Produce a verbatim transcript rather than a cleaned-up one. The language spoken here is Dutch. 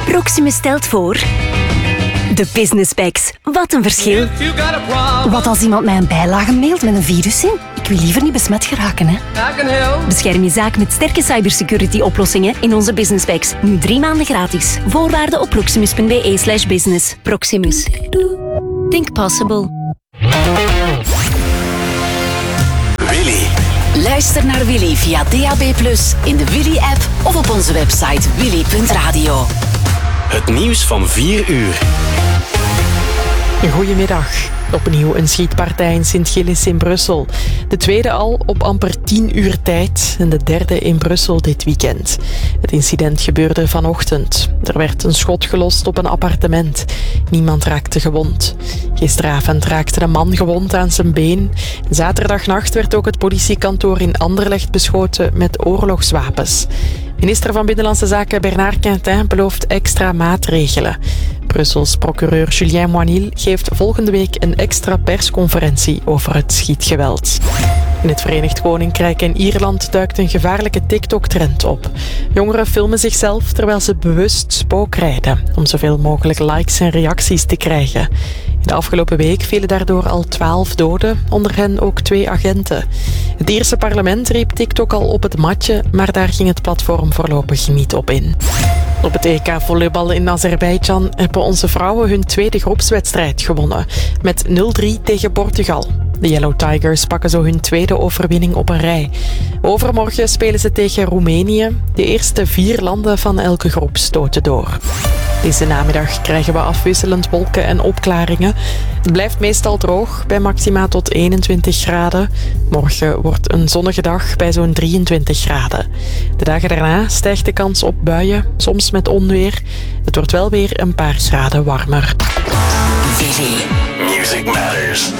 Proximus stelt voor... De Business Packs. Wat een verschil. Wat als iemand mij een bijlage mailt met een virus in? Ik wil liever niet besmet geraken, hè. Bescherm je zaak met sterke cybersecurity-oplossingen in onze Business Packs. Nu drie maanden gratis. Voorwaarden op proximus.be slash business. Proximus. Think possible. Willy. Luister naar Willy via D A B plus, in de Willy-app of op onze website willy punt radio. Het nieuws van vier uur. Goedemiddag. Opnieuw een schietpartij in Sint-Gilles in Brussel. De tweede al op amper tien uur tijd en de derde in Brussel dit weekend. Het incident gebeurde vanochtend. Er werd een schot gelost op een appartement. Niemand raakte gewond. Gisteravond raakte een man gewond aan zijn been. Zaterdagnacht werd ook het politiekantoor in Anderlecht beschoten met oorlogswapens. Minister van Binnenlandse Zaken Bernard Quintin belooft extra maatregelen. Brussels procureur Julien Moinil geeft volgende week een extra persconferentie over het schietgeweld. In het Verenigd Koninkrijk en Ierland duikt een gevaarlijke TikTok-trend op. Jongeren filmen zichzelf terwijl ze bewust spookrijden, om zoveel mogelijk likes en reacties te krijgen. In de afgelopen week vielen daardoor al twaalf doden, onder hen ook twee agenten. Het Ierse parlement riep TikTok al op het matje, maar daar ging het platform voorlopig niet op in. Op het E K volleybal in Azerbeidzjan hebben onze vrouwen hun tweede groepswedstrijd gewonnen, met nul drie tegen Portugal. De Yellow Tigers pakken zo hun tweede overwinning op een rij. Overmorgen spelen ze tegen Roemenië. De eerste vier landen van elke groep stoten door. Deze namiddag krijgen we afwisselend wolken en opklaringen. Het blijft meestal droog, bij maxima tot eenentwintig graden. Morgen wordt een zonnige dag bij zo'n drieëntwintig graden. De dagen daarna stijgt de kans op buien, soms met onweer. Het wordt wel weer een paar graden warmer. Music Matters.